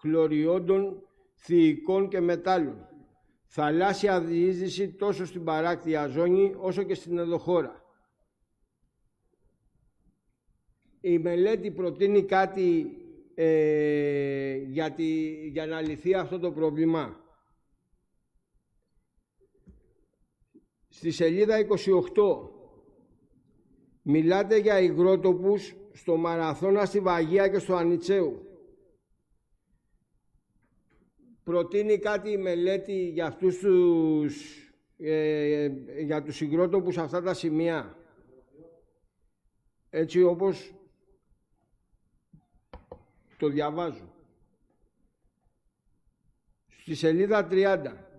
χλωριόντων, θηικών και μετάλλων. Θαλάσσια διείσδυση τόσο στην παράκτια ζώνη όσο και στην ενδοχώρα. Η μελέτη προτείνει κάτι για να λυθεί αυτό το πρόβλημα. Στη σελίδα 28 μιλάτε για υγρότοπους στο Μαραθώνα, στη Βαγία και στο Ανιτσέου. Προτείνει κάτι η μελέτη για αυτούς για τους υγρότοπους αυτά τα σημεία. Έτσι όπως το διαβάζω. Στη σελίδα 30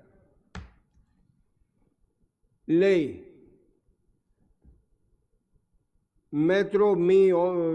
λέει μέτρο μη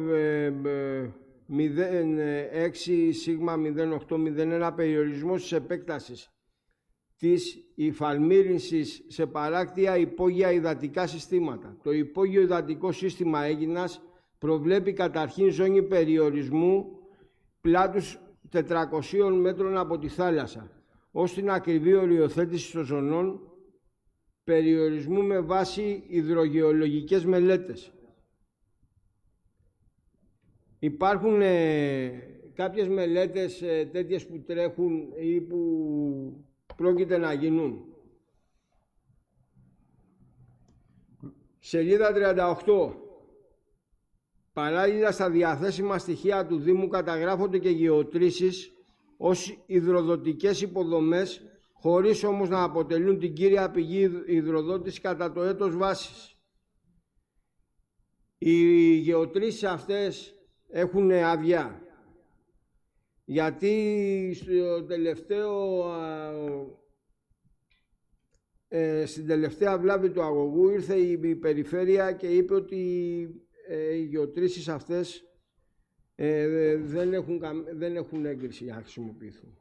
06 σίγμα 0801 περιορισμός της επέκτασης της υφαλμύρυνσης σε παράκτια υπόγεια υδατικά συστήματα. Το υπόγειο υδατικό σύστημα Αίγινας προβλέπει καταρχήν ζώνη περιορισμού πλάτους 400 μέτρων από τη θάλασσα, ως την ακριβή οριοθέτηση των ζωνών περιορισμού με βάση υδρογεολογικές μελέτες. Υπάρχουν κάποιες μελέτες τέτοιες που τρέχουν ή που πρόκειται να γίνουν. Σελίδα 38. Παράλληλα στα διαθέσιμα στοιχεία του Δήμου καταγράφονται και γεωτρήσεις ως υδροδοτικές υποδομές, χωρίς όμως να αποτελούν την κύρια πηγή υδροδότησης κατά το έτος βάσης. Οι γεωτρήσεις αυτές έχουν άδεια, γιατί στην τελευταία βλάβη του αγωγού ήρθε η περιφέρεια και είπε ότι οι γεωτρήσεις αυτές δεν έχουν έγκριση για να χρησιμοποιηθούν.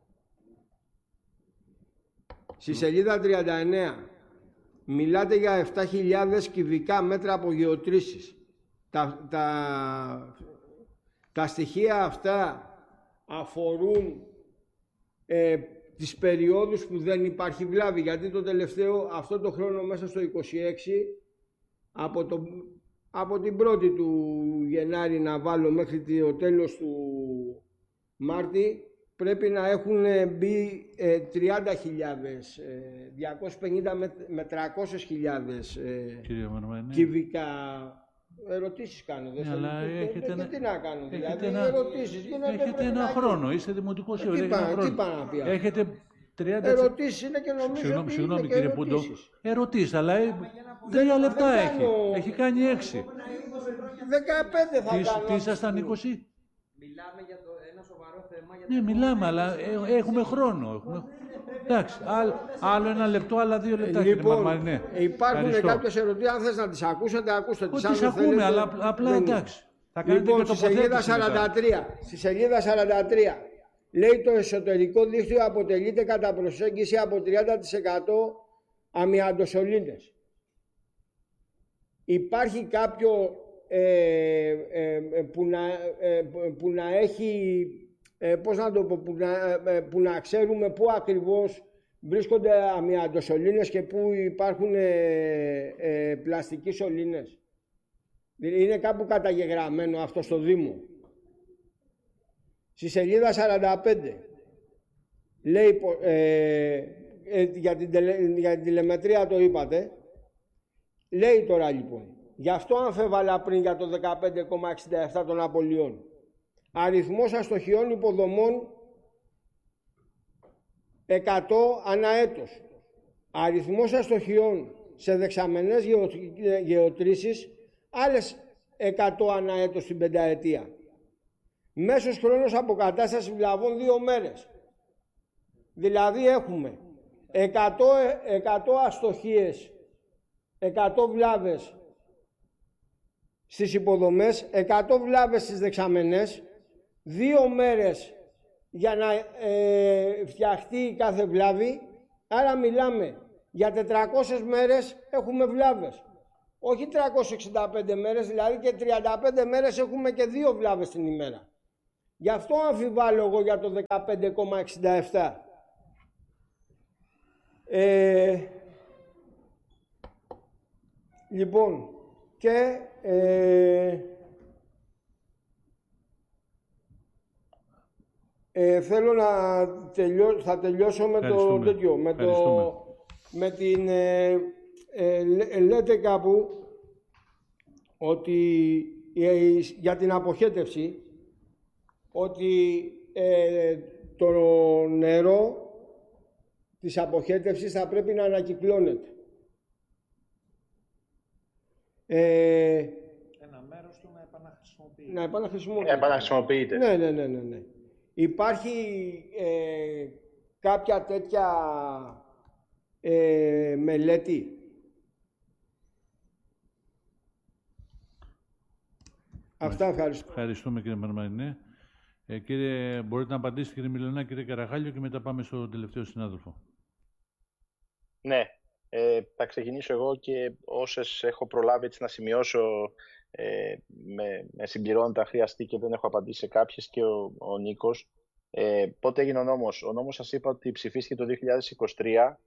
Στη σελίδα 39 μιλάτε για 7.000 κυβικά μέτρα από γεωτρήσεις. Τα στοιχεία αυτά αφορούν τις περιόδους που δεν υπάρχει βλάβη, γιατί το τελευταίο, αυτό το χρόνο μέσα στο 26, από την 1η του Γενάρη να βάλω μέχρι το τέλος του Μάρτη, πρέπει να έχουν μπει 30.000, 250 με 300.000 κυβικά. Ερωτήσεις κάνω, δεν αλλά τι να κάνω, δηλαδή ερωτήσεις. Έχετε ένα χρόνο, είστε δημοτικός σύμβουλος. Τι πάνε να πει. Έχετε 30... Ερωτήσεις είναι και νομίζω ότι συγγνώμη είναι κύριε και Πούντο. ερωτήσεις. Ερωτήσεις, αλλά 3 λεπτά έχει. Έχει κάνει 6. 15 θα κάνω. Τι ήσασταν 20? Μιλάμε για ένα σοβαρό θέμα. Ναι, μιλάμε, αλλά έχουμε χρόνο. Εντάξει, άλλο 1 λεπτό, άλλα 2 λεπτά. Λοιπόν, υπάρχουν κάποιες ερωτήσεις, αν θες να τις ακούσετε, ακούστε τις. Τις ακούμε, αλλά απλά εντάξει. Λοιπόν, στη σελίδα 43 λέει το εσωτερικό δίκτυο αποτελείται κατά προσέγγιση από 30% αμοιαντοσωλήνες. Υπάρχει κάποιο που να έχει, πώς να το πω, που να ξέρουμε πού ακριβώς βρίσκονται αμοιαντοσωλήνες και πού υπάρχουν πλαστικοί σωλήνες. Είναι κάπου καταγεγραμμένο αυτό στο Δήμο. Στη σελίδα 45 λέει, για την τηλεμετρία το είπατε, λέει τώρα λοιπόν, γι' αυτό αμφέβαλα πριν για το 15,67 των απολειών. Αριθμός αστοχιών υποδομών 100 ανά έτος. Αριθμός αστοχιών σε δεξαμενές γεωτρήσεις άλλες 100 ανά έτος στην πενταετία. Μέσος χρόνος αποκατάστασης βλαβών 2 μέρες. Δηλαδή έχουμε 100 αστοχίες, 100 βλάβες στις υποδομές, 100 βλάβες στις δεξαμενές, 2 μέρες για να φτιαχτεί κάθε βλάβη. Άρα μιλάμε για 400 μέρες έχουμε βλάβες. Όχι 365 μέρες, δηλαδή και 35 μέρες έχουμε και 2 βλάβες την ημέρα. Γι' αυτό αμφιβάλλω εγώ για το 15,67. Λοιπόν, και θέλω να θα τελειώσω με το τέτοιο, με την λέτε κάπου ότι για την αποχέτευση, ότι το νερό της αποχέτευσης θα πρέπει να ανακυκλώνεται. Ένα μέρος του να επαναχρησιμοποιείται. Να επαναχρησιμοποιείται. Ναι. Υπάρχει κάποια τέτοια μελέτη? Αυτά, ευχαριστώ. Ευχαριστούμε, κύριε Μαρμαρινέ. Κύριε, μπορείτε να απαντήσετε, κύριε Μιλωνά, κύριε Καραχάλιο, και μετά πάμε στον τελευταίο συνάδελφο. Ναι, θα ξεκινήσω εγώ και όσες έχω προλάβει έτσι να σημειώσω με συμπληρώνοντα χρειαστεί και δεν έχω απαντήσει σε κάποιες, και ο Νίκος. Πότε έγινε ο νόμος? Ο νόμος σας είπα ότι ψηφίστηκε το 2023.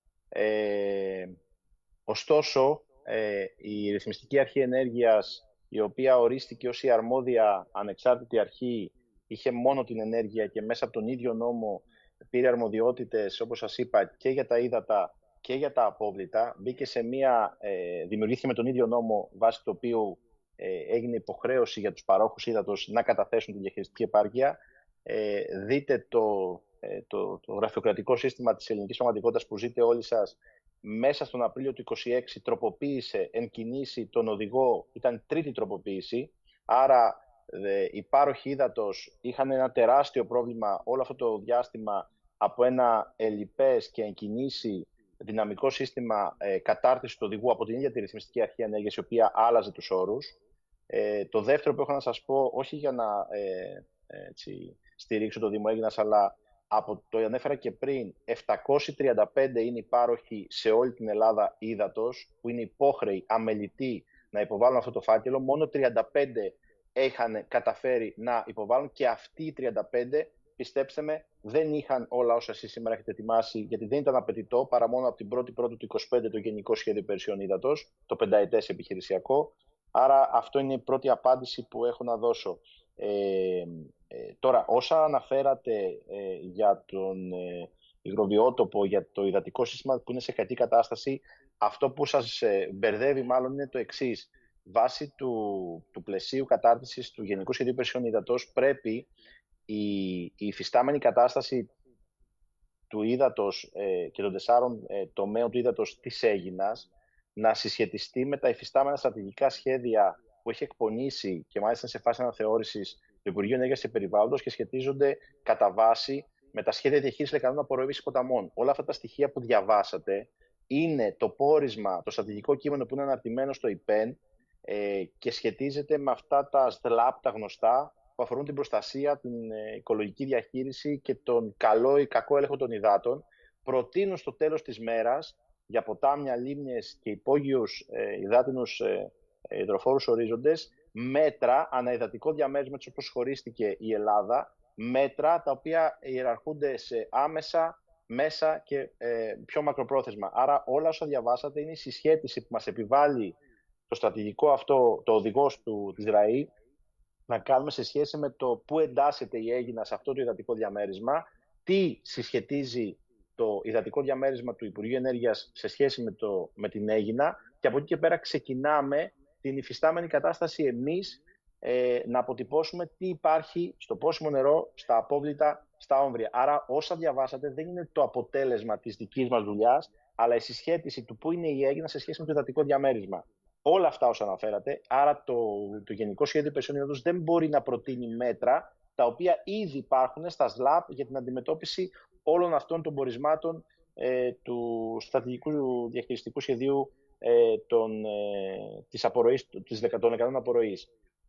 Ωστόσο, η Ρυθμιστική Αρχή Ενέργειας, η οποία ορίστηκε ως η αρμόδια ανεξάρτητη αρχή, είχε μόνο την ενέργεια και μέσα από τον ίδιο νόμο πήρε αρμοδιότητες, όπως σας είπα, και για τα ύδατα και για τα απόβλητα. Μπήκε σε δημιουργήθηκε με τον ίδιο νόμο, βάσει του οποίου έγινε υποχρέωση για τους παρόχους ύδατος να καταθέσουν την διαχειριστική επάρκεια. Δείτε το γραφειοκρατικό σύστημα της ελληνικής πραγματικότητας που ζείτε όλοι σας. Μέσα στον Απρίλιο του 2026 τροποποίησε εν κινήσει τον οδηγό, ήταν τρίτη τροποποίηση, άρα οι πάροχοι ύδατος είχαν ένα τεράστιο πρόβλημα όλο αυτό το διάστημα από ένα ελλειπές και εν κινήσει δυναμικό σύστημα κατάρτισης του οδηγού από την ίδια τη Ρυθμιστική Αρχή Ενέργειας, η οποία άλλαζε τους όρους. Το δεύτερο που έχω να σας πω, όχι για να στηρίξω το Δήμο Αίγινας, αλλά το ανέφερα και πριν, 735 είναι οι πάροχοι σε όλη την Ελλάδα ύδατος, που είναι υπόχρεοι, αμελητοί να υποβάλουν αυτό το φάκελο. Μόνο 35 είχαν καταφέρει να υποβάλουν, και αυτοί οι 35, πιστέψτε με, δεν είχαν όλα όσα εσείς σήμερα έχετε ετοιμάσει, γιατί δεν ήταν απαιτητό παρά μόνο από την 1η Πρώτου του 2025 το Γενικό Σχέδιο Υπηρεσιών Ύδατος, το πενταετές επιχειρησιακό. Άρα αυτό είναι η πρώτη απάντηση που έχω να δώσω. Τώρα, όσα αναφέρατε για τον υγροβιότοπο, για το υδατικό σύστημα που είναι σε κακή κατάσταση, αυτό που σας μπερδεύει μάλλον είναι το εξής. Βάσει του πλαισίου κατάρτισης του Γενικού Σχεδίου Υπηρεσιών Ύδατος, πρέπει η υφιστάμενη κατάσταση του ύδατος και των 4 τομέων του ύδατος της Αίγινας να συσχετιστεί με τα υφιστάμενα στρατηγικά σχέδια που έχει εκπονήσει και μάλιστα σε φάση αναθεώρησης το Υπουργείο Ενέργειας και Περιβάλλοντος, και σχετίζονται κατά βάση με τα σχέδια διαχείρισης λεκανών απορρόησης ποταμών. Όλα αυτά τα στοιχεία που διαβάσατε είναι το πόρισμα, το στρατηγικό κείμενο που είναι αναρτημένο στο ΙΠΕΝ και σχετίζεται με αυτά τα ΣΔΛΑΠ, τα γνωστά, που αφορούν την προστασία, την οικολογική διαχείριση και τον καλό ή κακό έλεγχο των υδάτων. Προτείνουν στο τέλος της μέρας για ποτάμια, λίμνες και υπόγειους υδάτινους υδροφόρους ορίζοντες μέτρα αναεδατικό διαμέρισμα, όπως χωρίστηκε η Ελλάδα, μέτρα τα οποία ιεραρχούνται σε άμεσα, μέσα και πιο μακροπρόθεσμα. Άρα όλα όσα διαβάσατε είναι η συσχέτιση που μας επιβάλλει το στρατηγικό αυτό, το οδηγός της ΔΡΑΗ, να κάνουμε σε σχέση με το πού εντάσσεται η Αίγινα σε αυτό το υδατικό διαμέρισμα, τι συσχετίζει το υδατικό διαμέρισμα του Υπουργείου Ενέργειας σε σχέση με την Αίγινα, και από εκεί και πέρα ξεκινάμε την υφιστάμενη κατάσταση εμείς να αποτυπώσουμε τι υπάρχει στο πόσιμο νερό, στα απόβλητα, στα όμβρια. Άρα όσα διαβάσατε δεν είναι το αποτέλεσμα της δικής μας δουλειάς, αλλά η συσχέτιση του πού είναι η Αίγινα σε σχέση με το υδατικό διαμέρισμα. Όλα αυτά όσα αναφέρατε, άρα το Γενικό Σχέδιο Υπηρεσιών Ύδατος δεν μπορεί να προτείνει μέτρα τα οποία ήδη υπάρχουν στα ΣΛΑΠ για την αντιμετώπιση όλων αυτών των πορισμάτων του στρατηγικού διαχειριστικού σχεδίου των λεκανών απορροής.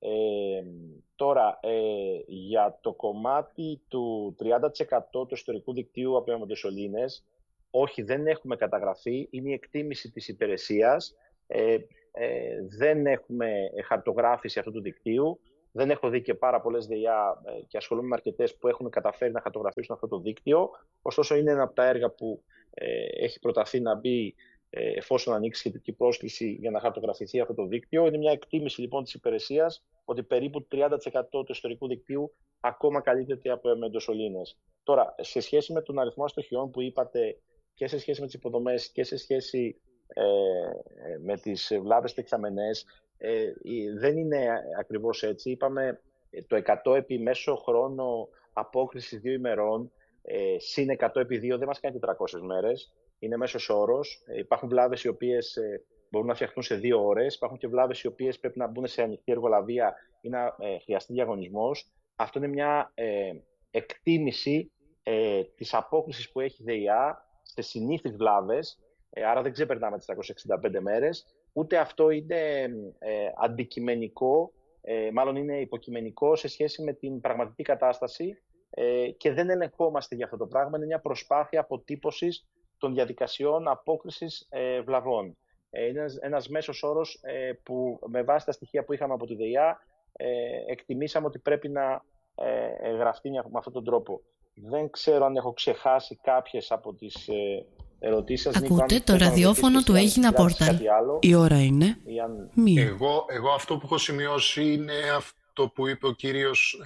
Τώρα, για το κομμάτι του 30% του ιστορικού δικτύου από αιμοδοσολήνες, όχι, δεν έχουμε καταγραφεί, είναι η εκτίμηση της υπηρεσίας, δεν έχουμε χαρτογράφηση αυτού του δικτύου. Δεν έχω δει και πάρα πολλές ΔΕΙΑ και ασχολούμαι με αρκετές που έχουν καταφέρει να χαρτογραφήσουν αυτό το δίκτυο. Ωστόσο, είναι ένα από τα έργα που έχει προταθεί να μπει εφόσον ανοίξει σχετική πρόσκληση για να χαρτογραφηθεί αυτό το δίκτυο. Είναι μια εκτίμηση λοιπόν της υπηρεσίας ότι περίπου 30% του ιστορικού δικτύου ακόμα καλύπτεται από εμεντοσωλήνες. Τώρα, σε σχέση με τον αριθμό αστοχιών που είπατε και σε σχέση με τις υποδομές και σε σχέση με τις βλάβες τεξαμενές, δεν είναι ακριβώς έτσι. Είπαμε το 100 επί μέσο χρόνο απόκρισης 2 ημερών, συν 100 επί 2 δεν μας κάνει 400 μέρες. Είναι μέσος όρος. Υπάρχουν βλάβες οι οποίες μπορούν να φτιαχτούν σε 2 ώρες. Υπάρχουν και βλάβες οι οποίες πρέπει να μπουν σε ανοιχτή εργολαβία ή να χρειαστεί διαγωνισμός. Αυτό είναι μια εκτίμηση της απόκρισης που έχει η ΔΕΙΑ σε συνήθεις βλάβες. Άρα δεν ξεπερνάμε τις 365 μέρες. Ούτε αυτό είναι αντικειμενικό, μάλλον είναι υποκειμενικό σε σχέση με την πραγματική κατάσταση και δεν ελεγχόμαστε για αυτό το πράγμα. Είναι μια προσπάθεια αποτύπωσης των διαδικασιών απόκρισης βλαβών. Είναι ένας μέσος όρος που με βάση τα στοιχεία που είχαμε από τη ΔΕΙΑ εκτιμήσαμε ότι πρέπει να γραφτεί με αυτόν τον τρόπο. Δεν ξέρω αν έχω ξεχάσει κάποιες από τις ερωτήσεις. Ακούτε το ραδιόφωνο του Έγινα Πόρταλ. Η ώρα είναι μία. Εγώ αυτό που έχω σημειώσει είναι αυτό που είπε ο κύριος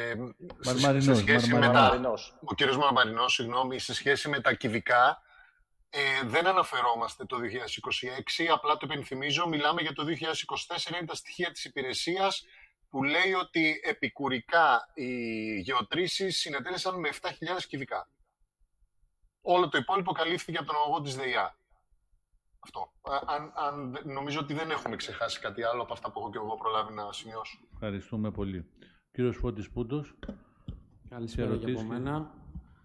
Μαρμαρινός. ο κύριος Μαρμαρινός, συγγνώμη, σε σχέση με τα κυβικά. Δεν αναφερόμαστε το 2026, απλά το υπενθυμίζω, μιλάμε για το 2024, είναι τα στοιχεία της υπηρεσίας που λέει ότι επικουρικά οι γεωτρήσεις συνετέλεσαν με 7.000 κυβικά. Όλο το υπόλοιπο καλύφθηκε από τον αγωγό της ΔΕΙΑ. Αυτό. Νομίζω ότι δεν έχουμε ξεχάσει κάτι άλλο από αυτά που έχω και εγώ προλάβει να σημειώσω. Ευχαριστούμε πολύ. Κύριος Φώτης Πούντος. Καλησπέρα και από μένα.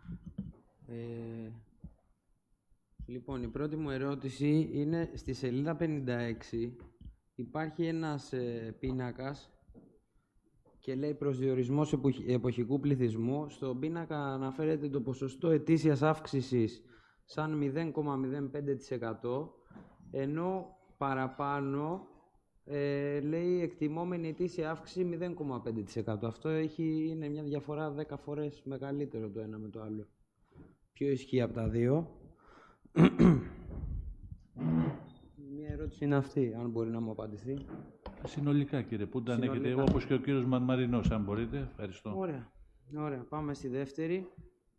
Λοιπόν, η πρώτη μου ερώτηση είναι στη σελίδα 56. Υπάρχει ένας πίνακας και λέει προσδιορισμός εποχικού πληθυσμού. Στον πίνακα αναφέρεται το ποσοστό ετήσιας αύξησης σαν 0,05%, ενώ παραπάνω λέει εκτιμόμενη ετήσια αύξηση 0,5%. Αυτό είναι μια διαφορά 10 φορές μεγαλύτερο το ένα με το άλλο. Ποιο ισχύει από τα δύο? Μια ερώτηση είναι αυτή, αν μπορεί να μου απαντηθεί. Συνολικά, κύριε Πούντα, αν έχετε, όπως και ο κύριος Μαρμαρινός, αν μπορείτε. Ευχαριστώ. Ωραία. Πάμε στη δεύτερη.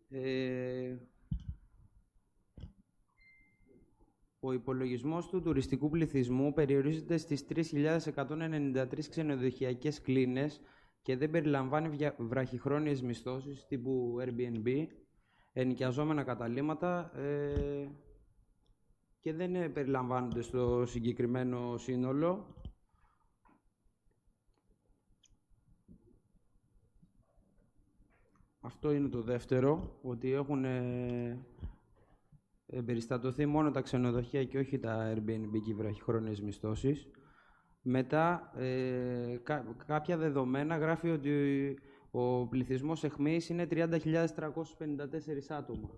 Ο υπολογισμός του τουριστικού πληθυσμού περιορίζεται στις 3.193 ξενοδοχειακές κλίνες και δεν περιλαμβάνει βραχυχρόνιες μισθώσεις τύπου Airbnb, ενοικιαζόμενα καταλύματα και δεν περιλαμβάνονται στο συγκεκριμένο σύνολο. Αυτό είναι το δεύτερο, ότι έχουν εμπεριστατωθεί μόνο τα ξενοδοχεία και όχι τα Airbnb και οι βραχυχρόνιες μισθώσεις. Μετά, κάποια δεδομένα γράφει ότι ο πληθυσμός αιχμής είναι 30.354 άτομα.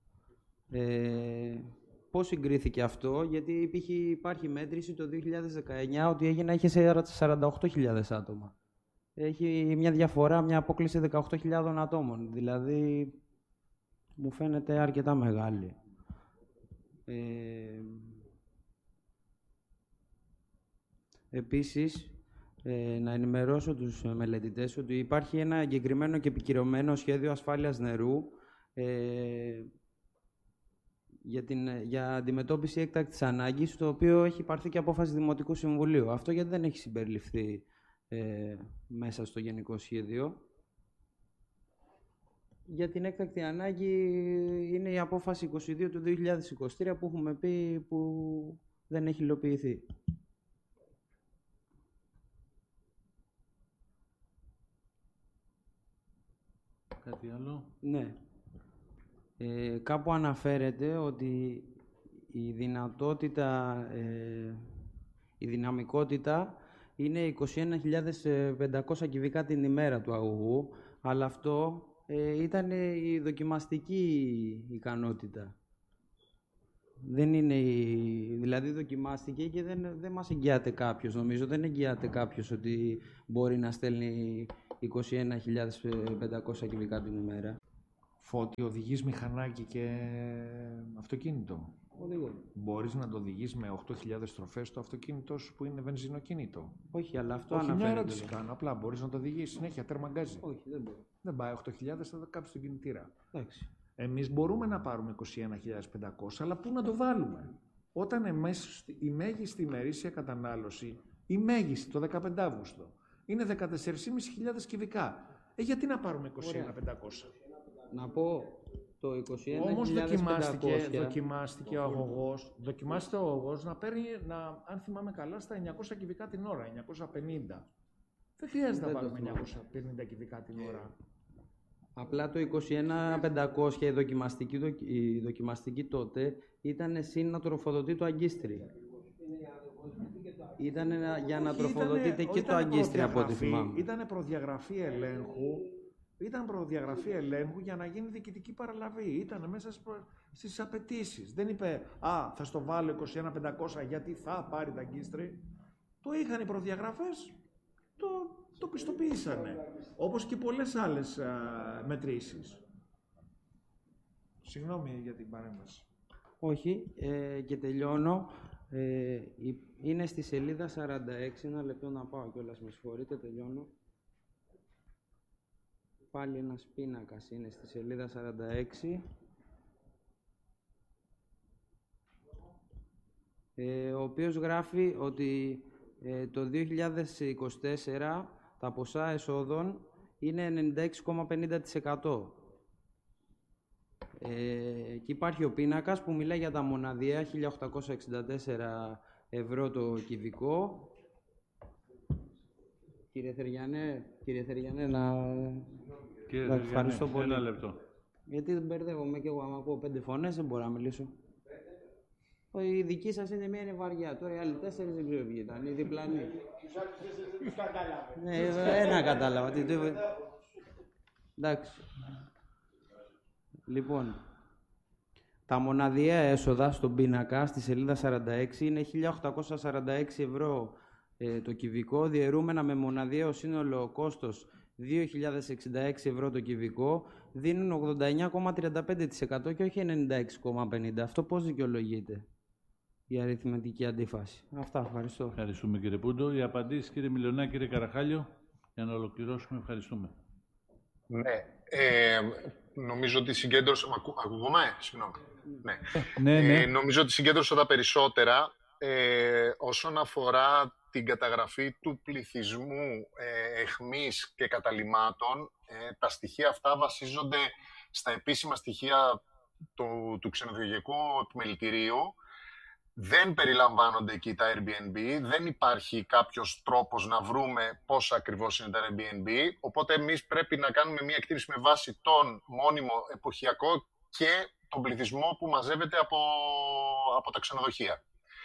Πώς συγκρίθηκε αυτό? Γιατί υπάρχει μέτρηση το 2019 ότι έγινε είχε 48.000 άτομα. Έχει μια διαφορά, μια απόκληση 18.000 ατόμων. Δηλαδή, μου φαίνεται αρκετά μεγάλη. Επίσης, να ενημερώσω τους μελετητές ότι υπάρχει ένα εγκεκριμένο και επικυρωμένο σχέδιο ασφάλειας νερού για αντιμετώπιση έκτακτης ανάγκης, το οποίο έχει πάρθει και απόφαση Δημοτικού Συμβουλίου. Αυτό γιατί δεν έχει συμπεριληφθεί μέσα στο Γενικό Σχέδιο? Για την έκτακτη ανάγκη είναι η απόφαση 22 του 2023 που έχουμε πει που δεν έχει υλοποιηθεί. Κάτι άλλο? Ναι. Κάπου αναφέρεται ότι η δυναμικότητα είναι 21.500 κυβικά την ημέρα του αγωγού, αλλά αυτό ήταν η δοκιμαστική ικανότητα. Δεν είναι δηλαδή δοκιμάστηκε και δεν μας εγγυάται κάποιος, νομίζω. Δεν εγγυάται κάποιος ότι μπορεί να στέλνει 21.500 κυβικά την ημέρα. Φώτη, οδηγείς μηχανάκι και αυτοκίνητο. Οδηγώ. Μπορείς να το οδηγείς με 8.000 στροφές το αυτοκίνητό σου που είναι βενζινοκίνητο. Όχι, αλλά αυτό αναφέρεται. αναφέρεται. Μια ερώτηση κάνω. Απλά μπορείς να το οδηγείς συνέχεια, τέρμα γκάζι. Όχι, δεν μπορεί. Δεν πάει 8.000, θα το κάψεις τον κινητήρα. Εντάξει. Εμείς μπορούμε να πάρουμε 21.500, αλλά πού να το βάλουμε. Όταν η μέγιστη ημερήσια κατανάλωση, η μέγιστη το 15 Αύγουστο, είναι 14.500 κυβικά. Γιατί να πάρουμε 21.500. Να πω το 21.500. Όμως δοκιμάστηκε ο αγωγός να παίρνει, αν θυμάμαι καλά, στα 900 κυβικά την ώρα, 950. Δεν χρειάζεται να πάρουμε 950 κυβικά την ώρα. Απλά το 21.500 η δοκιμαστική τότε ήταν συν να τροφοδοτεί το αγκίστρι. Ήταν για να τροφοδοτείται και το αγκίστρι από ό,τι θυμάμαι. Ήταν προδιαγραφή ελέγχου για να γίνει διοικητική παραλαβή. Ήταν μέσα στις απαιτήσεις. Δεν είπε θα στο βάλω 21.500 γιατί θα πάρει τα αγκίστρι. Το είχαν οι προδιαγραφές, το πιστοποιήσανε. Όπως και πολλές άλλες μετρήσεις. Συγγνώμη για την παρέμβαση. Όχι, και τελειώνω. Είναι στη σελίδα 46, ένα λεπτό να πάω κιόλας, με συγχωρείτε, τελειώνω. Πάλι ένας πίνακας είναι στη σελίδα 46. Ο οποίος γράφει ότι το 2024 τα ποσά εσόδων είναι 96,50%. Και υπάρχει ο πίνακας που μιλάει για τα μοναδιαία 1.864 ευρώ το κυβικό. Κύριε Θεριανέ, ευχαριστώ πολύ. Ένα λεπτό. Γιατί δεν μπερδεύομαι και εγώ, άμα πω 5 φωνές δεν μπορώ να μιλήσω. Η δική σας είναι μία είναι βαριά, τώρα οι άλλοι 4 δεν ξέρω ποιοι ήταν, οι διπλανοί. Τους κατάλαβε. Ναι, ένα κατάλαβα. Εντάξει. Λοιπόν, τα μοναδιαία έσοδα στον πίνακα στη σελίδα 46 είναι 1.846 ευρώ το κυβικό, διαιρούμενα με μοναδιαίο σύνολο κόστος 2.066 ευρώ το κυβικό, δίνουν 89,35% και όχι 96,50%. Αυτό πώς δικαιολογείται, η αριθμητική αντίφαση? Αυτά, ευχαριστώ. Ευχαριστούμε, κύριε Πούντο. Οι απαντήσεις, κύριε Μιλιονά, κύριε Καραχάλιο, για να ολοκληρώσουμε. Ευχαριστούμε. Ναι. Νομίζω ότι συγκέντρωσα... Ακούγομαι, συγγνώμη. Ναι. Νομίζω ότι συγκέντρωσα τα περισσότερα. Όσον αφορά την καταγραφή του πληθυσμού εχμής και καταλυμάτων, τα στοιχεία αυτά βασίζονται στα επίσημα στοιχεία του ξενοδοχειακού επιμελητηρίου. Δεν περιλαμβάνονται εκεί τα Airbnb, δεν υπάρχει κάποιος τρόπος να βρούμε πόσα ακριβώς είναι τα Airbnb, οπότε εμείς πρέπει να κάνουμε μια εκτίμηση με βάση τον μόνιμο εποχιακό και τον πληθυσμό που μαζεύεται από τα ξενοδοχεία.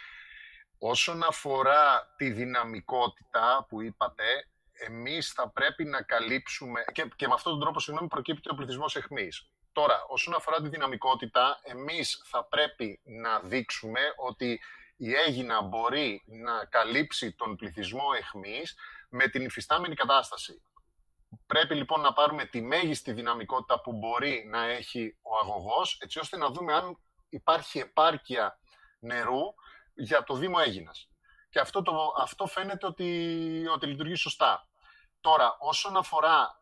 Όσον αφορά τη δυναμικότητα που είπατε, εμείς θα πρέπει να καλύψουμε, και με αυτόν τον τρόπο, προκύπτει ο πληθυσμός εχμής. Τώρα, όσον αφορά τη δυναμικότητα, εμείς θα πρέπει να δείξουμε ότι η Αίγινα μπορεί να καλύψει τον πληθυσμό εχμής με την υφιστάμενη κατάσταση. Πρέπει λοιπόν να πάρουμε τη μέγιστη δυναμικότητα που μπορεί να έχει ο αγωγός, έτσι ώστε να δούμε αν υπάρχει επάρκεια νερού για το Δήμο Αίγινας. Και αυτό φαίνεται ότι λειτουργεί σωστά. Τώρα, όσον αφορά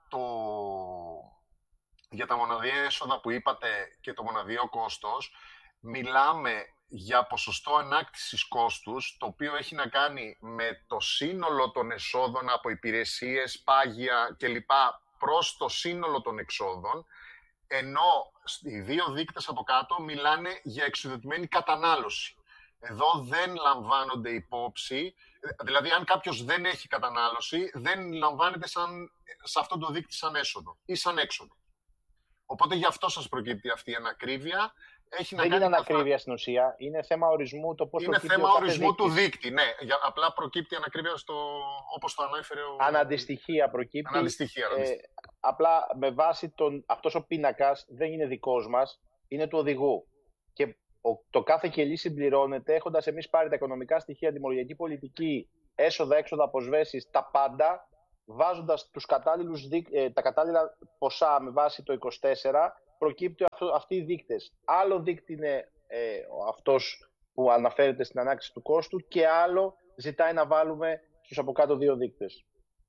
για τα μοναδιαία έσοδα που είπατε και το μοναδιαίο κόστος, μιλάμε για ποσοστό ανάκτησης κόστους, το οποίο έχει να κάνει με το σύνολο των εσόδων από υπηρεσίες, πάγια κλπ. Προς το σύνολο των εξόδων, ενώ οι δύο δείκτες από κάτω μιλάνε για εξουδετημένη κατανάλωση. Εδώ δεν λαμβάνονται υπόψη, δηλαδή αν κάποιος δεν έχει κατανάλωση, δεν λαμβάνεται σε αυτό το δείκτη σαν έσοδο ή σαν έξοδο. Οπότε γι' αυτό σας προκύπτει αυτή η ανακρίβεια. Δεν είναι ανακρίβεια στην ουσία, είναι θέμα ορισμού το πώς είναι θέμα ορισμού του δείκτη, ναι. Απλά προκύπτει ανακρίβεια όπως το ανέφερε ο... Αναντιστοιχεία προκύπτει. Αναντιστοιχεία. Απλά με βάση αυτός ο πίνακας δεν είναι δικός μας, είναι του οδηγού. Και το κάθε κελί συμπληρώνεται έχοντας εμείς πάρει τα οικονομικά στοιχεία, τιμολογιακή πολιτική, έσοδα, έξοδα, αποσβέσεις, τα πάντα, βάζοντας τα κατάλληλα ποσά με βάση το 24, προκύπτει αυτοί οι δείκτες. Άλλο δείκτη είναι αυτός που αναφέρεται στην ανάκτηση του κόστου και άλλο ζητάει να βάλουμε στους από κάτω δύο δείκτες.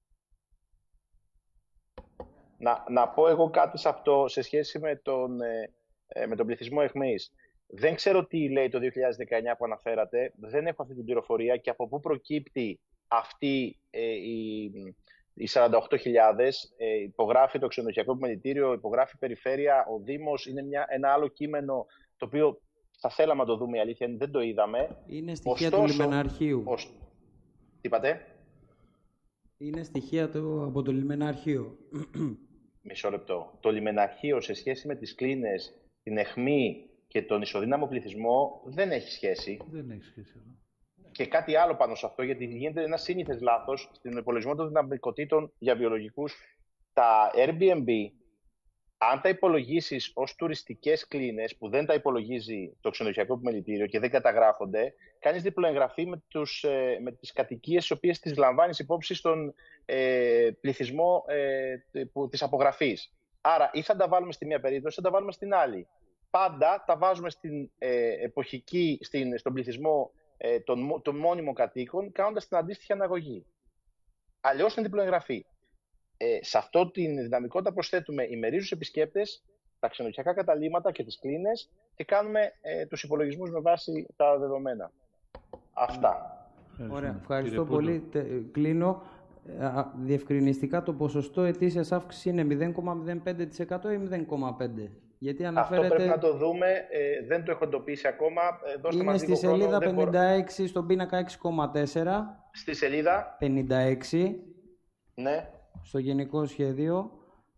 Να πω εγώ κάτι σε αυτό σε σχέση με τον πληθυσμό εχμής. Δεν ξέρω τι λέει το 2019 που αναφέρατε, δεν έχω αυτή την πληροφορία και από πού προκύπτει αυτή οι 48.000. Υπογράφει το ξενοδοχειακό επιμελητήριο, υπογράφει η περιφέρεια, ο Δήμος, είναι ένα άλλο κείμενο το οποίο θα θέλαμε να το δούμε, η αλήθεια είναι δεν το είδαμε. Είναι στοιχεία του λιμεναρχείου. Τι είπατε? Είναι στοιχεία από το λιμεναρχείο. Μισό λεπτό. Το λιμεναρχείο σε σχέση με τις κλίνες, την αιχμή και τον ισοδύναμο πληθυσμό δεν έχει σχέση. Δεν έχει σχέση. Και κάτι άλλο πάνω σε αυτό, γιατί γίνεται ένα σύνηθες λάθος στην υπολογισμό των δυναμικοτήτων για βιολογικούς. Τα Airbnb, αν τα υπολογίσεις ως τουριστικές κλίνες, που δεν τα υπολογίζει το ξενοδοχειακό επιμελητήριο και δεν καταγράφονται, κάνεις διπλοεγγραφή με τις κατοικίες τις οποίες τις λαμβάνεις υπόψη στον πληθυσμό της απογραφής. Άρα, ή θα τα βάλουμε στη μία περίπτωση, ή θα τα βάλουμε στην άλλη. Πάντα τα βάζουμε στην εποχική, στον πληθυσμό των μόνιμων κατοίκων, κάνοντας την αντίστοιχη αναγωγή. Αλλιώς είναι διπλοεγγραφή. Σε αυτό την δυναμικότητα προσθέτουμε ημερήσιους επισκέπτες, τα ξενοδοχειακά καταλύματα και τις κλίνες και κάνουμε τους υπολογισμούς με βάση τα δεδομένα. Αυτά. Ωραία, ευχαριστώ πολύ. Κλείνω. Διευκρινιστικά το ποσοστό ετήσιας αύξησης είναι 0,05% ή 0,5%? Γιατί αναφέρεται... Αυτό πρέπει να το δούμε, δεν το έχω εντοπίσει ακόμα. Είναι στη σελίδα 56, στον πίνακα 6,4. Στη σελίδα 56. Ναι. Στο γενικό σχέδιο.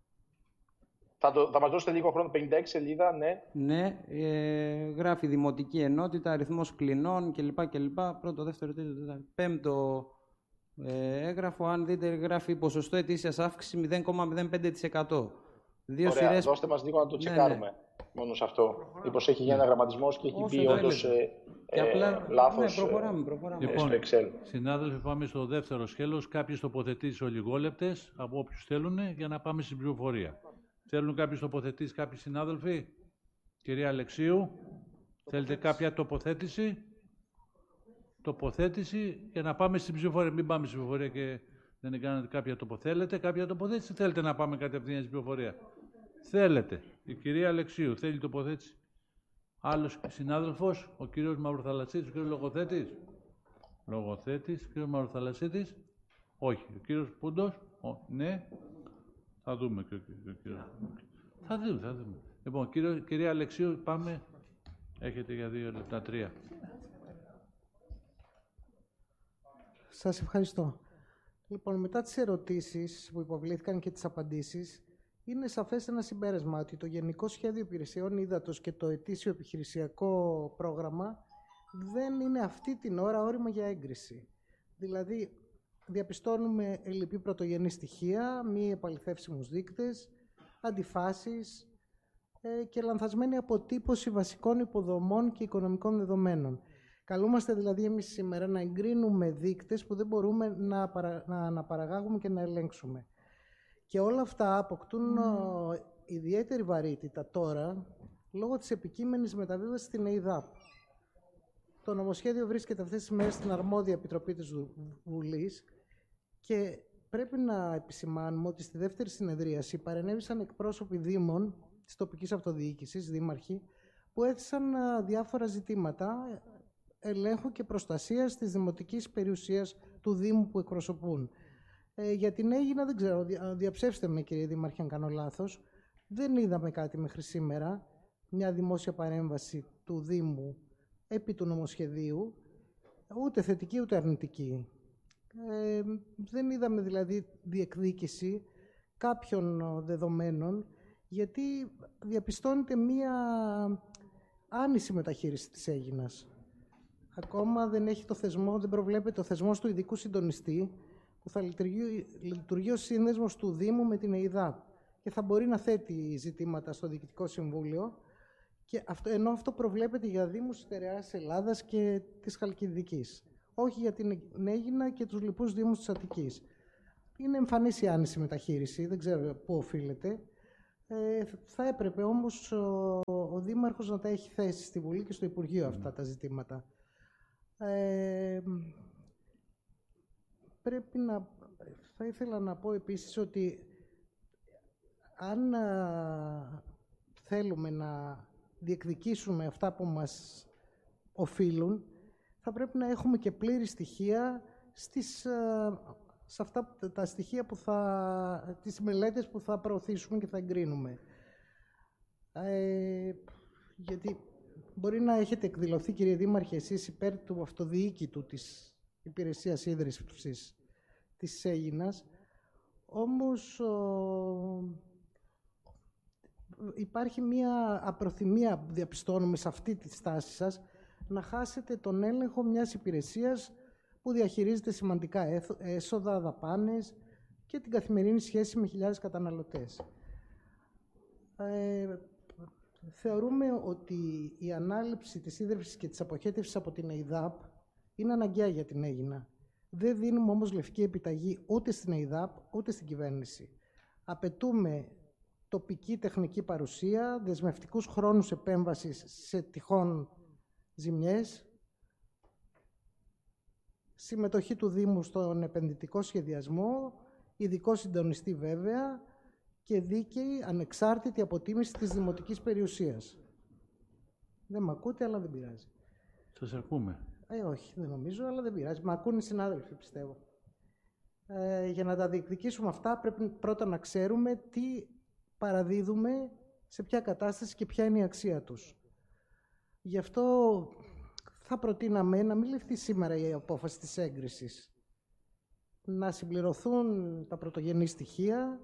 Θα μας δώσετε λίγο χρόνο, 56 σελίδα, ναι. Ναι, γράφει δημοτική ενότητα, αριθμός κλινών κλπ. Πρώτο, δεύτερο, τρίτο, τέταρτο, πέμπτο έγγραφο, αν δείτε, γράφει ποσοστό ετήσιας αύξηση 0,05%. Ωραία, σειρές... δώστε μας λίγο να το τσεκάρουμε. Ναι. Μόνο σε αυτό. Μήπως έχει γίνει ένα γραμματισμός και έχει πει όντως λάθος προχωράμε. Λοιπόν, στο Excel. Συνάδελφοι, πάμε στο δεύτερο σκέλος. Κάποιες τοποθετήσεις ολιγόλεπτες από όποιους θέλουν για να πάμε στην πληροφορία. Θέλουν κάποιες τοποθετήσεις κάποιοι συνάδελφοι? Κυρία Αλεξίου, θέλετε κάποια τοποθέτηση? Τοποθέτηση για να πάμε στην ψηφοφορία. Μην πάμε στην ψηφοφορία και δεν κάνετε κάποια τοποθέτηση. Κάποια τοποθέτηση, θέλετε να πάμε κατευθείαν στην ψηφοφορία? Θέλετε. Η κυρία Αλεξίου θέλει τοποθέτηση. Άλλος συνάδελφος, ο κύριος Μαυροθαλασσίτης, ο κύριος Λογοθέτης. Λογοθέτης, κύριος Μαυροθαλασσίτης. Όχι. Ο κύριος Πούντος. Ναι. Θα δούμε και ο κύριος. Θα δούμε. Λοιπόν, κυρία Αλεξίου, πάμε. Έχετε για 2 λεπτά, 3. Σας ευχαριστώ. Λοιπόν, μετά τις ερωτήσεις που υποβλήθηκαν και τις απαντήσεις, είναι σαφές ένα συμπέρασμα ότι το Γενικό Σχέδιο Υπηρεσιών Ύδατος και το ετήσιο επιχειρησιακό πρόγραμμα δεν είναι αυτή την ώρα όριμο για έγκριση. Δηλαδή, διαπιστώνουμε ελλειπή πρωτογενή στοιχεία, μη επαληθεύσιμους δείκτες, αντιφάσεις και λανθασμένη αποτύπωση βασικών υποδομών και οικονομικών δεδομένων. Καλούμαστε δηλαδή εμείς σήμερα να εγκρίνουμε δείκτες που δεν μπορούμε να αναπαραγάγουμε και να ελέγξουμε. Και όλα αυτά αποκτούν ιδιαίτερη βαρύτητα τώρα λόγω της επικείμενης μεταβίβασης στην ΕΙΔΑΠ. Το νομοσχέδιο βρίσκεται αυτές τις μέρες στην αρμόδια επιτροπή της Βουλής και πρέπει να επισημάνουμε ότι στη δεύτερη συνεδρίαση παρενέβησαν εκπρόσωποι δήμων της τοπικής αυτοδιοίκησης, δήμαρχοι, που έθεσαν διάφορα ζητήματα ελέγχου και προστασίας της δημοτικής περιουσίας του Δήμου που εκπροσωπούν. Για την Αίγινα δεν ξέρω, διαψεύστε με κύριε Δήμαρχε αν κάνω λάθος, δεν είδαμε κάτι μέχρι σήμερα, μια δημόσια παρέμβαση του Δήμου επί του νομοσχεδίου, ούτε θετική ούτε αρνητική. Δεν είδαμε δηλαδή διεκδίκηση κάποιων δεδομένων, γιατί διαπιστώνεται μια άνηση μεταχείριση της Αίγινας. Ακόμα δεν έχει το θεσμό, δεν προβλέπεται ο θεσμός του ειδικού συντονιστή που θα λειτουργεί ως σύνδεσμος του Δήμου με την ΕΙΔΑΠ και θα μπορεί να θέτει ζητήματα στο Διοικητικό Συμβούλιο Και ενώ αυτό προβλέπεται για δήμους στερεάς Ελλάδας και της Χαλκιδικής. Όχι για την Αίγινα και τους λοιπούς δήμους της Αττικής. Είναι εμφανής η άνηση μεταχείριση, δεν ξέρω πού οφείλεται. Θα έπρεπε όμως ο Δήμαρχος να τα έχει θέσει στη Βουλή και στο Υπουργείο αυτά τα ζητήματα. Θα ήθελα να πω επίσης ότι αν θέλουμε να διεκδικήσουμε αυτά που μας οφείλουν, θα πρέπει να έχουμε και πλήρη στοιχεία σε αυτά τα στοιχεία τις μελέτες που θα προωθήσουμε και θα εγκρίνουμε. Γιατί μπορεί να έχετε εκδηλωθεί, κύριε Δήμαρχε, εσείς υπέρ του αυτοδιοίκητου της υπηρεσίας ίδρυσης της Αίγινας, όμως υπάρχει μία απροθυμία που διαπιστώνουμε σε αυτή τη στάση σας να χάσετε τον έλεγχο μιας υπηρεσίας που διαχειρίζεται σημαντικά έσοδα, δαπάνες και την καθημερινή σχέση με χιλιάδες καταναλωτές. Θεωρούμε ότι η ανάληψη της ίδρυυσης και της αποχέτευσης από την ΕΙΔΑΠ είναι αναγκαία για την Αίγινα. Δεν δίνουμε όμως λευκή επιταγή ούτε στην ΕΙΔΑΠ ούτε στην κυβέρνηση. Απαιτούμε τοπική τεχνική παρουσία, δεσμευτικούς χρόνους επέμβασης σε τυχόν ζημιές, συμμετοχή του Δήμου στον επενδυτικό σχεδιασμό, ειδικό συντονιστή βέβαια και δίκαιη ανεξάρτητη αποτίμηση της δημοτικής περιουσίας. Δεν μ' ακούτε, αλλά δεν πειράζει. Σας ακούμε. Όχι, δεν νομίζω, αλλά δεν πειράζει. Μ' ακούνε οι συνάδελφοι, πιστεύω. Για να τα διεκδικήσουμε αυτά, πρέπει πρώτα να ξέρουμε τι παραδίδουμε, σε ποια κατάσταση και ποια είναι η αξία τους. Γι' αυτό θα προτείναμε να μην ληφθεί σήμερα η απόφαση της έγκρισης. Να συμπληρωθούν τα πρωτογενή στοιχεία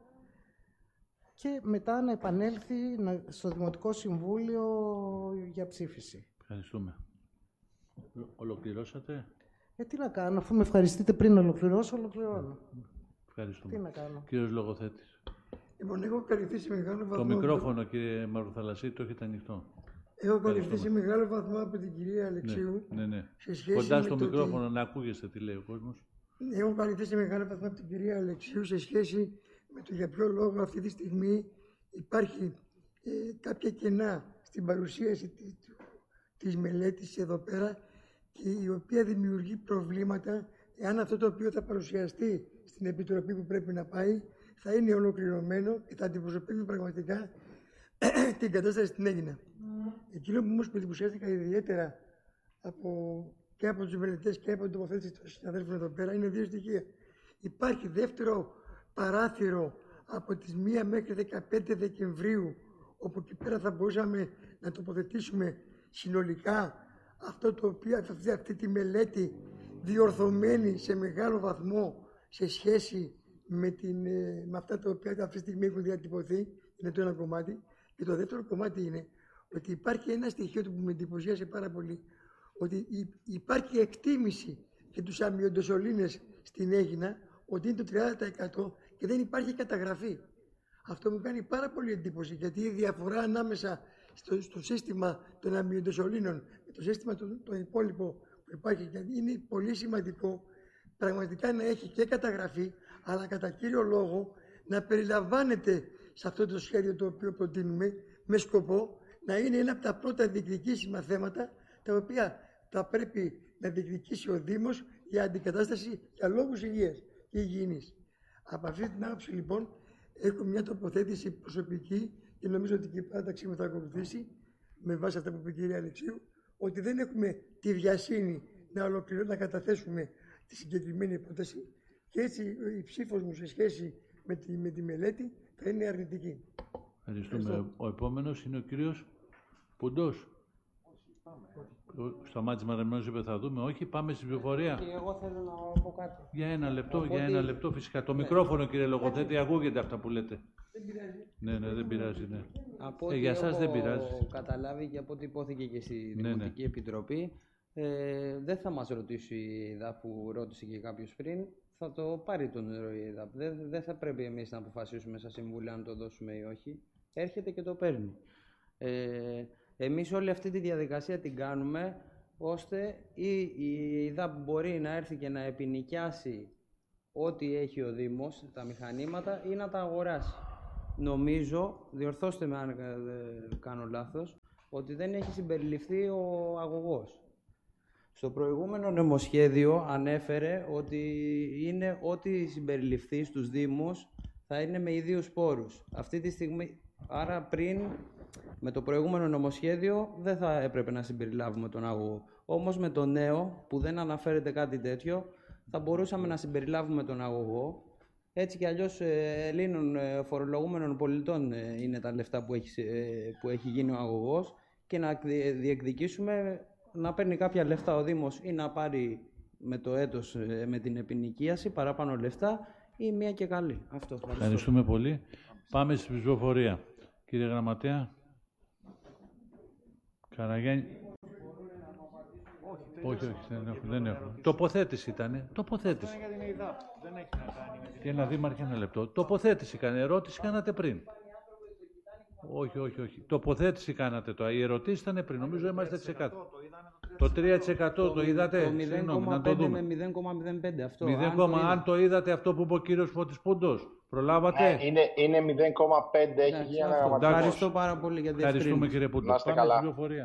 και μετά να επανέλθει στο Δημοτικό Συμβούλιο για ψήφιση. Ευχαριστούμε. Ολοκληρώσατε. Τι να κάνω, αφού με ευχαριστείτε πριν ολοκληρώσω, ολοκληρώνω. Ευχαριστούμε. Τι να κάνω. Κύριος Λογοθέτης. Λοιπόν, έχω καλυφθεί σε μεγάλο βαθμό. Το μικρόφωνο, κύριε Μαυροθαλασσί, το έχετε ανοιχτό. Έχω καλυφθεί σε μεγάλο βαθμό από την κυρία Αλεξίου. Ναι. Σε σχέση κοντά στο με μικρόφωνο να ακούγεστε τι λέει ο κόσμος. Έχω καλυφθεί σε μεγάλο βαθμό από την κυρία Αλεξίου σε σχέση με το για ποιο λόγο αυτή τη στιγμή υπάρχει κάποια κενά στην παρουσίαση της μελέτης εδώ πέρα και η οποία δημιουργεί προβλήματα εάν αυτό το οποίο θα παρουσιαστεί στην Επιτροπή που πρέπει να πάει θα είναι ολοκληρωμένο και θα αντιπροσωπεύει πραγματικά την κατάσταση στην Αίγινα. Εκείνο που όμως εντυπωσιάστηκα ιδιαίτερα και από τους μελετές και από την τοποθέτηση των συναδέλφων εδώ πέρα είναι δύο στοιχεία. Υπάρχει δεύτερο παράθυρο από τις 1 μέχρι 15 Δεκεμβρίου, όπου εκεί πέρα θα μπορούσαμε να τοποθετήσουμε συνολικά αυτό το οποίο, αυτή τη μελέτη διορθωμένη σε μεγάλο βαθμό σε σχέση με αυτά τα οποία αυτή τη στιγμή έχουν διατυπωθεί. Είναι το ένα κομμάτι. Και το δεύτερο κομμάτι είναι ότι υπάρχει ένα στοιχείο που με εντυπωσίασε πάρα πολύ, ότι υπάρχει εκτίμηση για τους αμοιοντοσωλήνες στην Αίγινα ότι είναι το 30% και δεν υπάρχει καταγραφή. Αυτό μου κάνει πάρα πολύ εντύπωση, γιατί η διαφορά ανάμεσα στο σύστημα των αμοιοντοσωλήνων και το σύστημα το υπόλοιπο που υπάρχει είναι πολύ σημαντικό πραγματικά να έχει και καταγραφή, αλλά κατά κύριο λόγο να περιλαμβάνεται σε αυτό το σχέδιο το οποίο προτείνουμε με σκοπό να είναι ένα από τα πρώτα διεκδικήσιμα θέματα τα οποία θα πρέπει να διεκδικήσει ο Δήμος για αντικατάσταση για λόγους υγείας και υγιεινής. Από αυτή την άποψη λοιπόν έχω μια τοποθέτηση προσωπική και νομίζω ότι και η παράταξή μου θα ακολουθήσει με βάση αυτά που είπε η κυρία Αλεξίου, ότι δεν έχουμε τη βιασύνη να καταθέσουμε τη συγκεκριμένη πρόταση και έτσι η ψήφος μου σε σχέση με τη μελέτη θα είναι αρνητική. Ευχαριστούμε. Ο επόμενος είναι ο κύριος Πουντός. Σταμάτης Μαρεμμένος είπε θα δούμε. Όχι, πάμε στην πληροφορία. Εγώ θέλω να πω κάτι. Για ένα λεπτό φυσικά. Το μικρόφωνο, κύριε Λογοθέτη, ακούγεται αυτά που λέτε. Δεν πειράζει. Ναι, δεν πειράζει, ναι. Από ό,τι για σας δεν πειράζει. καταλάβει και από ό,τι υπόθηκε και στη Δημοτική Επιτροπή, δεν θα μας ρωτήσει η ΕΔΑΠ που ρώτησε και κάποιος πριν, θα το πάρει το νερό η ΕΔΑΠ. Δεν θα πρέπει εμείς να αποφασίσουμε σαν Συμβούλιο αν το δώσουμε ή όχι. Έρχεται και το παίρνει. Εμείς όλη αυτή τη διαδικασία την κάνουμε ώστε η ΕΙΔΑ μπορεί να έρθει και να επινοικιάσει ό,τι έχει ο Δήμος, τα μηχανήματα, ή να τα αγοράσει. Νομίζω, διορθώστε με αν κάνω λάθος, ότι δεν έχει συμπεριληφθεί ο αγωγός. Στο προηγούμενο νομοσχέδιο ανέφερε ότι είναι ό,τι συμπεριληφθεί στους Δήμους θα είναι με ιδίους πόρους. Αυτή τη στιγμή, άρα πριν, με το προηγούμενο νομοσχέδιο δεν θα έπρεπε να συμπεριλάβουμε τον αγωγό. Όμως με το νέο, που δεν αναφέρεται κάτι τέτοιο, θα μπορούσαμε να συμπεριλάβουμε τον αγωγό. Έτσι κι αλλιώς Ελλήνων φορολογούμενων πολιτών είναι τα λεφτά που έχει γίνει ο αγωγός, και να διεκδικήσουμε να παίρνει κάποια λεφτά ο Δήμος ή να πάρει με το έτος, με την επινοικίαση, παραπάνω λεφτά ή μία και καλή. Αυτό. Ευχαριστούμε πολύ. Πάμε στην ψηφοφορία. Κύριε Γραμματέα. Καραγιάννη. Όχι, δεν έχω. Τοποθέτηση ήταν. Τοποθέτηση. Ένα δήμαρχε, ένα λεπτό. Τοποθέτηση έκανε. Ερώτηση κάνατε πριν. Όχι. Τοποθέτηση κάνατε τώρα. Οι ερωτήσεις ήταν πριν. Νομίζω είμαστε ξεκάθαροι. Το 3% το είδατε. Το 0,5 με 0,05 αυτό. 0, αν το είδατε αυτό που είπε ο κύριος Φώτης Πούντος. Προλάβατε. Είναι 0,5. Έχει γίνει ένα. Ευχαριστώ πάρα πολύ για την ευκαιρία. Ευχαριστούμε, κύριε Πούντο. Να είστε καλά.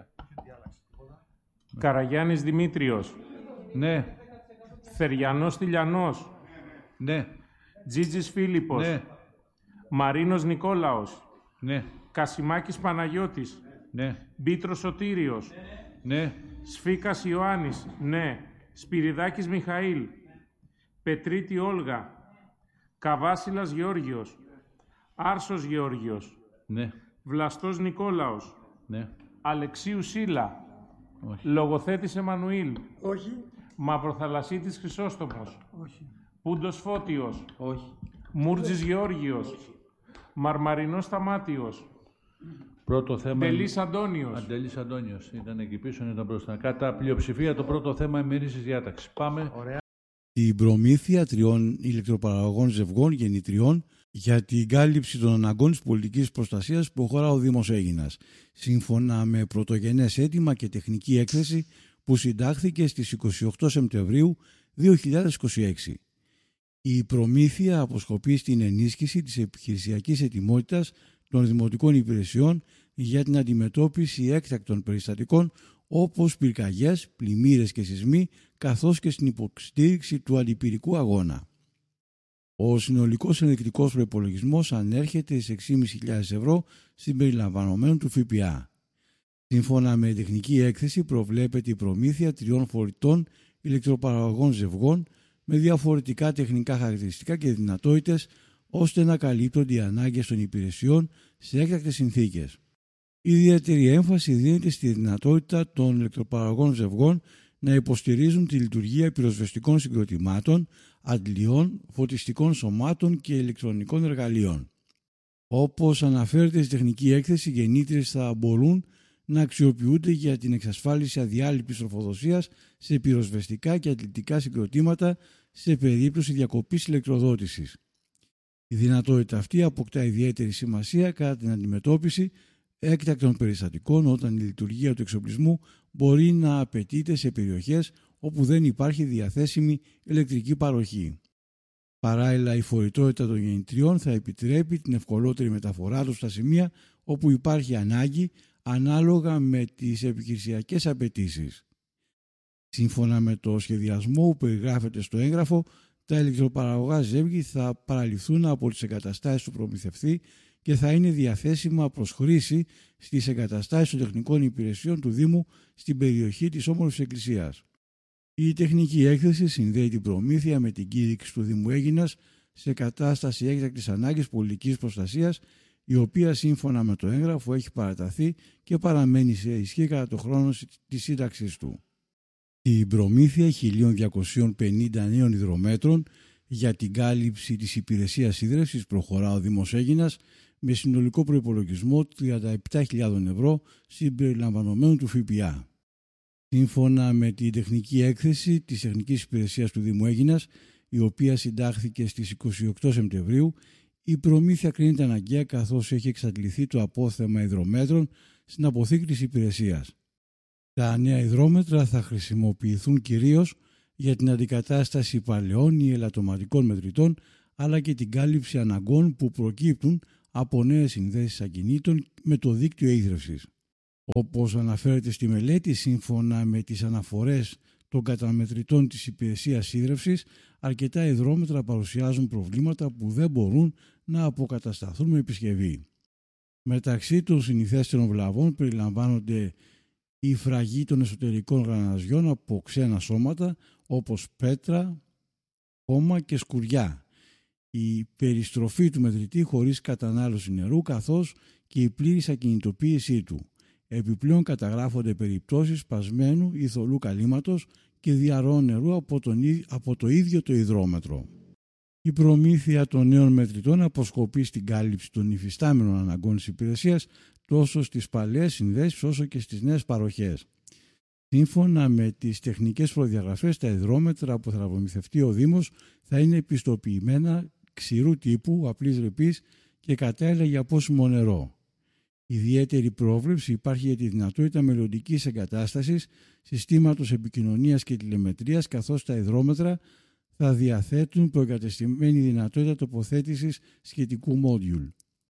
Καραγιάννης Δημήτριος. Ναι. Θεριανός Τηλιανός. Ναι. Τζίτζης Φίλιππος. Ναι. Μαρίνος Νικόλαος. Ναι. Κασιμάκης Παναγιώτης. Ναι. Μπίτρος Σωτήριος. Ναι. Σφίκας Ιωάννης. Ναι. Σπυριδάκης Μιχαήλ. Πετρίτη Όλγα. Καβάσιλας Γεώργιος. Άρσος Γεώργιος. Ναι. Βλαστός Νικόλαος. Ναι. Αλεξίου Σίλα. Όχι. Λογοθέτης Εμμανουήλ. Όχι. Μαυροθαλασσίτης Χρυσόστομος. Όχι. Πούντος Φώτιος. Όχι. Μούρτζης Γεώργιος. Μαρμαρινός Σταμάτιος. Πρώτο θέμα. Αντελής Αντώνιος. Αντελής Αντώνιος. Ήταν εκεί πίσω, ήταν μπροστά. Κατά πλειοψηφία το πρώτο θέμα ημερήσιας διάταξης. Πάμε. Ωραία. Την προμήθεια 3 ηλεκτροπαραγωγών ζευγών γεννητριών για την κάλυψη των αναγκών της πολιτικής προστασίας που προχωρά ο Δήμος Αίγινας, σύμφωνα με πρωτογενές αίτημα και τεχνική έκθεση που συντάχθηκε στις 28 Σεπτεμβρίου 2026. Η προμήθεια αποσκοπεί στην ενίσχυση της επιχειρησιακής ετοιμότητας των δημοτικών υπηρεσιών για την αντιμετώπιση έκτακτων περιστατικών όπως πυρκαγιές, πλημμύρες και σεισμοί, καθώς και στην υποστήριξη του αντιπυρικού αγώνα. Ο συνολικός ενδεικτικός προϋπολογισμός ανέρχεται στις 6.500 ευρώ συμπεριλαμβανομένου του ΦΠΑ. Σύμφωνα με τεχνική έκθεση προβλέπεται η προμήθεια 3 φορητών ηλεκτροπαραγωγών ζευγών με διαφορετικά τεχνικά χαρακτηριστικά και δυνατότητες ώστε να καλύπτονται οι ανάγκες των υπηρεσιών σε έκτακτες συνθήκες. Ιδιαίτερη έμφαση δίνεται στη δυνατότητα των ηλεκτροπαραγωγών ζευγών να υποστηρίζουν τη λειτουργία πυροσβεστικών συγκροτημάτων, αντλιών, φωτιστικών σωμάτων και ηλεκτρονικών εργαλείων. Όπως αναφέρεται στη τεχνική έκθεση, οι γεννήτριες θα μπορούν να αξιοποιούνται για την εξασφάλιση αδιάλειπτης τροφοδοσίας σε πυροσβεστικά και αθλητικά συγκροτήματα σε περίπτωση διακοπής ηλεκτροδότησης. Η δυνατότητα αυτή αποκτά ιδιαίτερη σημασία κατά την αντιμετώπιση έκτακτων περιστατικών όταν η λειτουργία του εξοπλισμού μπορεί να απαιτείται σε περιοχές όπου δεν υπάρχει διαθέσιμη ηλεκτρική παροχή. Παράλληλα, η φορητότητα των γεννητριών θα επιτρέπει την ευκολότερη μεταφορά τους στα σημεία όπου υπάρχει ανάγκη ανάλογα με τις επιχειρησιακές απαιτήσεις. Σύμφωνα με το σχεδιασμό που περιγράφεται στο έγγραφο, τα ηλεκτροπαραγωγά ζεύγη θα παραληφθούν από τις εγκαταστάσεις του προμηθευτή και θα είναι διαθέσιμα προς χρήση στις εγκαταστάσεις των τεχνικών υπηρεσιών του Δήμου στην περιοχή της Όμορφης Εκκλησίας. Η τεχνική έκθεση συνδέει την προμήθεια με την κήρυξη του Δήμου Αίγινας σε κατάσταση έκτακτης ανάγκης πολιτικής προστασίας, η οποία σύμφωνα με το έγγραφο έχει παραταθεί και παραμένει σε ισχύ κατά το χρόνο της σύνταξης του. Την προμήθεια 1.250 νέων υδρομέτρων για την κάλυψη της υπηρεσίας ίδρευσης προχωρά ο Δήμος Αίγινας με συνολικό προϋπολογισμό 37.000 ευρώ συμπεριλαμβανομένου του ΦΠΑ. Σύμφωνα με την τεχνική έκθεση της Τεχνικής Υπηρεσίας του Δήμου Αίγινας, η οποία συντάχθηκε στις 28 Σεπτεμβρίου, η προμήθεια κρίνεται αναγκαία καθώς έχει εξαντληθεί το απόθεμα υδρομέτρων στην αποθήκη της υπηρεσίας. Τα νέα υδρόμετρα θα χρησιμοποιηθούν κυρίως για την αντικατάσταση παλαιών ή ελαττωματικών μετρητών, αλλά και την κάλυψη αναγκών που προκύπτουν από νέες συνδέσεις ακινήτων με το δίκτυο ίδρυυσης. Όπως αναφέρεται στη μελέτη, σύμφωνα με τις αναφορές των καταμετρητών της υπηρεσίας ίδρυυσης, αρκετά υδρόμετρα παρουσιάζουν προβλήματα που δεν μπορούν να αποκατασταθούν με επισκευή. Μεταξύ των συνηθέστερων βλαβών περιλαμβάνονται η φραγή των εσωτερικών γραναζιών από ξένα σώματα όπως πέτρα, χώμα και σκουριά, η περιστροφή του μετρητή χωρίς κατανάλωση νερού καθώς και η πλήρης ακινητοποίησή του. Επιπλέον καταγράφονται περιπτώσεις σπασμένου ή θολού καλύματος και διαρροών νερού από το ίδιο το υδρόμετρο. Η προμήθεια των νέων μετρητών αποσκοπεί στην κάλυψη των υφιστάμενων αναγκών της υπηρεσίας τόσο στις παλαιές συνδέσεις όσο και στις νέες παροχές. Σύμφωνα με τις τεχνικές προδιαγραφές, τα υδρόμετρα που θα προμηθευτεί ο Δήμος θα είναι πιστοποιημένα ξηρού τύπου, απλής ρηπής και κατάλληλα για πόσιμο νερό. Ιδιαίτερη πρόβλεψη υπάρχει για τη δυνατότητα μελλοντικής εγκατάστασης συστήματος επικοινωνίας και τηλεμετρίας, καθώς τα υδρόμετρα θα διαθέτουν προεγκατεστημένη δυνατότητα τοποθέτησης σχετικού μόντιουλ.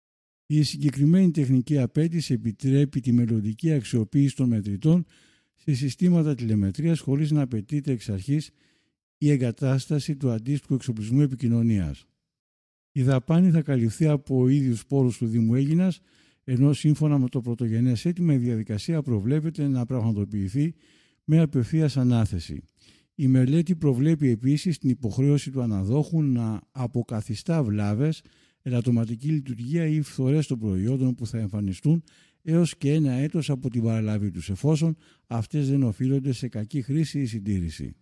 Η συγκεκριμένη τεχνική απέτηση επιτρέπει τη μελλοντική αξιοποίηση των μετρητών σε συστήματα τηλεμετρίας χωρίς να απαιτείται εξ αρχής η εγκατάσταση του αντίστοιχου εξοπλισμού επικοινωνίας. Η δαπάνη θα καλυφθεί από ίδιους πόρους του Δήμου Αίγινας, ενώ σύμφωνα με το πρωτογενές αίτημα η διαδικασία προβλέπεται να πραγματοποιηθεί με απευθείας ανάθεση. Η μελέτη προβλέπει επίσης την υποχρέωση του αναδόχου να αποκαθιστά βλάβες, ελαττωματική λειτουργία ή φθορές των προϊόντων που θα εμφανιστούν έως και 1 έτος από την παραλαβή τους, εφόσον αυτές δεν οφείλονται σε κακή χρήση ή συντήρηση.